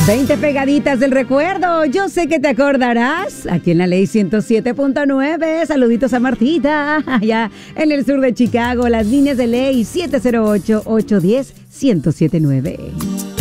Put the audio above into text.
20 pegaditas del recuerdo. Yo sé que te acordarás. Aquí en la Ley 107.9. Saluditos a Martita. Allá en el sur de Chicago. Las líneas de Ley 708-810-1079.